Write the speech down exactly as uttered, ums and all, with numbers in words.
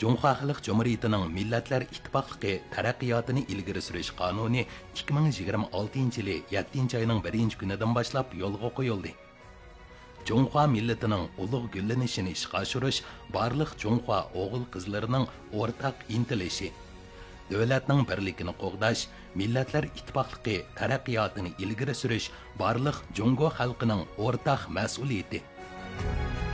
Cumhuriyet Halk Cumhuriyetining Millatlar İttifaqlığı taraqqiyotini ilgari surish qonuni ikki ming yigirma oltinchi yili yettinchi oyning birinchi kunidan boshlab yo'lga qo'yildi. Cumhuriyet millatining ulug' gullanishini ishga oshirish barliq Cumhuriyet o'g'il qizlarining o'rtaq intilishi. Davlatning birligini qo'g'dash, Millatlar Ittifaqlığı taraqqiyotini ilgari surish barliq Jungo xalqining o'rtaq mas'uliyati.